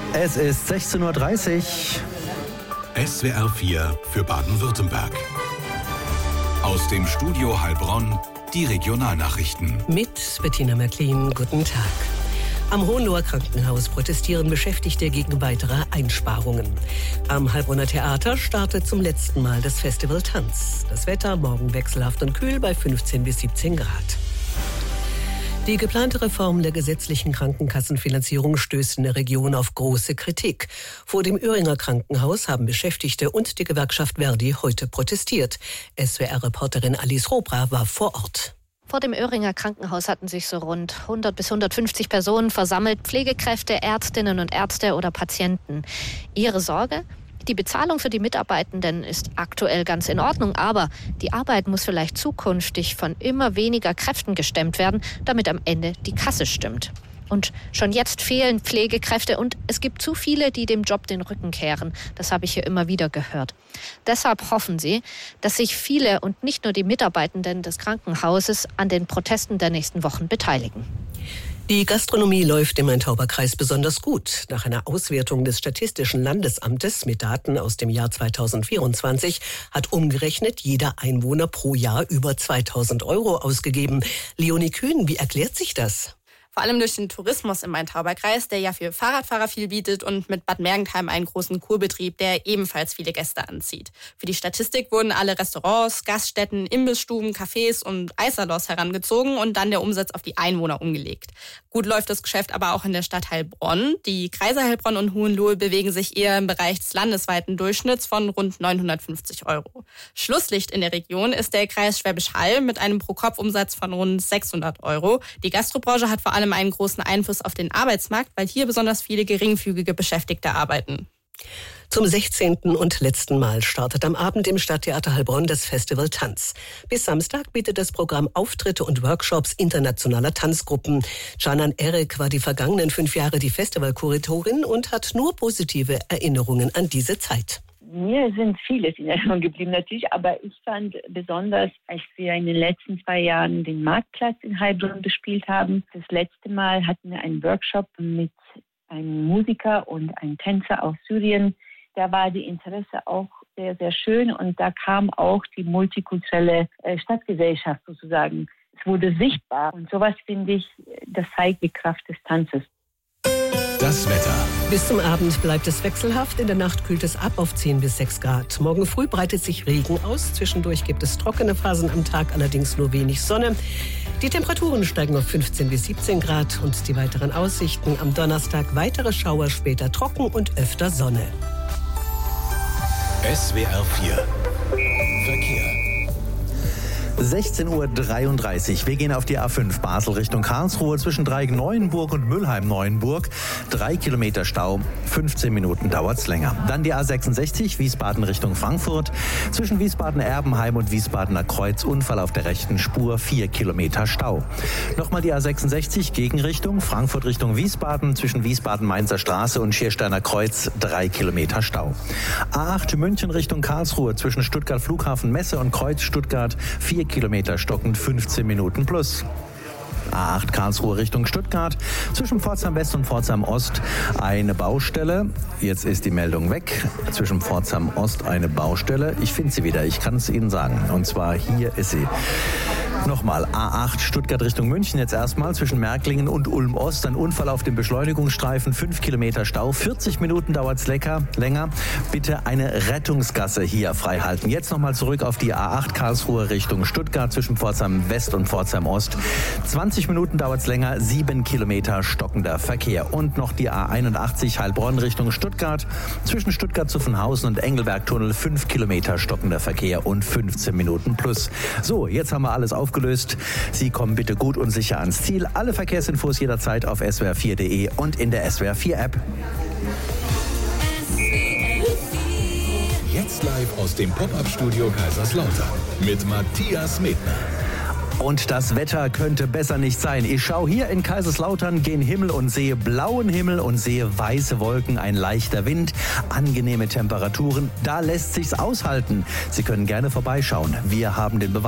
Es ist 16:30 Uhr. SWR 4 für Baden-Württemberg. Aus dem Studio Heilbronn die Regionalnachrichten. Mit Bettina Märklin, guten Tag. Am Hohenloher Krankenhaus protestieren Beschäftigte gegen weitere Einsparungen. Am Heilbronner Theater startet zum letzten Mal das Festival Tanz. Das Wetter morgen wechselhaft und kühl bei 15 bis 17 Grad. Die geplante Reform der gesetzlichen Krankenkassenfinanzierung stößt in der Region auf große Kritik. Vor dem Öhringer Krankenhaus haben Beschäftigte und die Gewerkschaft Verdi heute protestiert. SWR-Reporterin Alice Robra war vor Ort. Vor dem Öhringer Krankenhaus hatten sich so rund 100 bis 150 Personen versammelt, Pflegekräfte, Ärztinnen und Ärzte oder Patienten. Ihre Sorge? Die Bezahlung für die Mitarbeitenden ist aktuell ganz in Ordnung, aber die Arbeit muss vielleicht zukünftig von immer weniger Kräften gestemmt werden, damit am Ende die Kasse stimmt. Und schon jetzt fehlen Pflegekräfte und es gibt zu viele, die dem Job den Rücken kehren. Das habe ich hier immer wieder gehört. Deshalb hoffen sie, dass sich viele und nicht nur die Mitarbeitenden des Krankenhauses an den Protesten der nächsten Wochen beteiligen. Die Gastronomie läuft im Main-Tauber-Kreis besonders gut. Nach einer Auswertung des Statistischen Landesamtes mit Daten aus dem Jahr 2024 hat umgerechnet jeder Einwohner pro Jahr über 2.000 € ausgegeben. Leonie Kühn, wie erklärt sich das? Vor allem durch den Tourismus im Main-Tauber-Kreis, der ja für Fahrradfahrer viel bietet und mit Bad Mergentheim einen großen Kurbetrieb, der ebenfalls viele Gäste anzieht. Für die Statistik wurden alle Restaurants, Gaststätten, Imbissstuben, Cafés und Eissalons herangezogen und dann der Umsatz auf die Einwohner umgelegt. Gut läuft das Geschäft aber auch in der Stadt Heilbronn. Die Kreise Heilbronn und Hohenlohe bewegen sich eher im Bereich des landesweiten Durchschnitts von rund 950 €. Schlusslicht in der Region ist der Kreis Schwäbisch Hall mit einem Pro-Kopf-Umsatz von rund 600 €. Die Gastrobranche hat vor allem einen großen Einfluss auf den Arbeitsmarkt, weil hier besonders viele geringfügige Beschäftigte arbeiten. Zum 16. und letzten Mal startet am Abend im Stadttheater Heilbronn das Festival Tanz. Bis Samstag bietet das Programm Auftritte und Workshops internationaler Tanzgruppen. Canan Erik war die vergangenen 5 Jahre die Festivalkuratorin und hat nur positive Erinnerungen an diese Zeit. Mir sind vieles in Erinnerung geblieben natürlich, aber ich fand besonders, als wir in den letzten 2 Jahren den Marktplatz in Heilbronn bespielt haben. Das letzte Mal hatten wir einen Workshop mit einem Musiker und einem Tänzer aus Syrien. Da war die Interesse auch sehr, sehr schön und da kam auch die multikulturelle Stadtgesellschaft sozusagen. Es wurde sichtbar und sowas finde ich, das zeigt die Kraft des Tanzes. Das Wetter. Bis zum Abend bleibt es wechselhaft. In der Nacht kühlt es ab auf 10 bis 6 Grad. Morgen früh breitet sich Regen aus. Zwischendurch gibt es trockene Phasen am Tag, allerdings nur wenig Sonne. Die Temperaturen steigen auf 15 bis 17 Grad. Und die weiteren Aussichten: am Donnerstag weitere Schauer, später trocken und öfter Sonne. SWR 4 Verkehr. 16:33 Uhr. Wir gehen auf die A5 Basel Richtung Karlsruhe zwischen Dreieck-Neuenburg und Mülheim-Neuenburg. 3 Kilometer Stau, 15 Minuten dauert's länger. Dann die A66 Wiesbaden Richtung Frankfurt. Zwischen Wiesbaden-Erbenheim und Wiesbadener Kreuz Unfall auf der rechten Spur, 4 Kilometer Stau. Nochmal die A66 Gegenrichtung Frankfurt Richtung Wiesbaden. Zwischen Wiesbaden-Mainzer Straße und Schiersteiner Kreuz 3 Kilometer Stau. A8 München Richtung Karlsruhe zwischen Stuttgart Flughafen Messe und Kreuz Stuttgart 4 Kilometer stockend, 15 Minuten plus. A8 Karlsruhe Richtung Stuttgart. Zwischen Pforzheim West und Pforzheim Ost eine Baustelle. Jetzt ist die Meldung weg. Zwischen Pforzheim Ost eine Baustelle. Ich finde sie wieder, ich kann es Ihnen sagen. Und zwar hier ist sie. Nochmal, A8 Stuttgart Richtung München jetzt erstmal. Zwischen Märklingen und Ulm Ost ein Unfall auf dem Beschleunigungsstreifen. 5 Kilometer Stau. 40 Minuten dauert es länger. Bitte eine Rettungsgasse hier frei halten. Jetzt nochmal zurück auf die A8 Karlsruhe Richtung Stuttgart. Zwischen Pforzheim West und Pforzheim Ost. 20 Minuten dauert es länger. 7 Kilometer stockender Verkehr. Und noch die A81 Heilbronn Richtung Stuttgart. Zwischen Stuttgart-Zuffenhausen und Engelberg-Tunnel 5 Kilometer stockender Verkehr und 15 Minuten plus. So, jetzt haben wir alles aufgelöst. Sie kommen bitte gut und sicher ans Ziel. Alle Verkehrsinfos jederzeit auf swr4.de und in der SWR 4 App. Jetzt live aus dem Pop-Up-Studio Kaiserslautern mit Matthias Medner. Und das Wetter könnte besser nicht sein. Ich schaue hier in Kaiserslautern gen Himmel und sehe blauen Himmel und sehe weiße Wolken, ein leichter Wind, angenehme Temperaturen. Da lässt sich's aushalten. Sie können gerne vorbeischauen. Wir haben den Beweis.